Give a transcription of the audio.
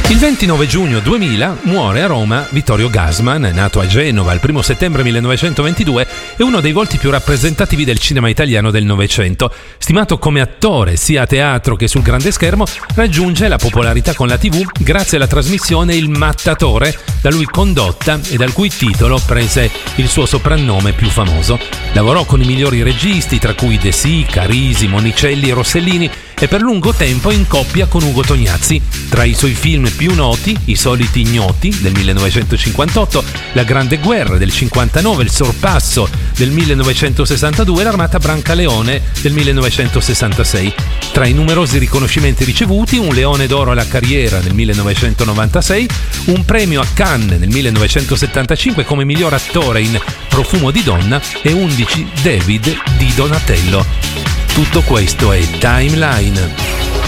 Il 29 giugno 2000 muore a Roma Vittorio Gassman, nato a Genova il 1 settembre 1922, è uno dei volti più rappresentativi del cinema italiano del Novecento. Stimato come attore sia a teatro che sul grande schermo, raggiunge la popolarità con la TV grazie alla trasmissione Il Mattatore, da lui condotta e dal cui titolo prese il suo soprannome più famoso. Lavorò con i migliori registi, tra cui De Sica, Risi, Monicelli e Rossellini, e per lungo tempo in coppia con Ugo Tognazzi. Tra i suoi film più noti, I soliti ignoti del 1958, La grande guerra del 59, Il sorpasso del 1962 e L'Armata Brancaleone del 1966. Tra i numerosi riconoscimenti ricevuti, un Leone d'Oro alla carriera nel 1996, un premio a Cannes nel 1975 come miglior attore in Profumo di donna e 11 David di Donatello. Tutto questo è Timeline.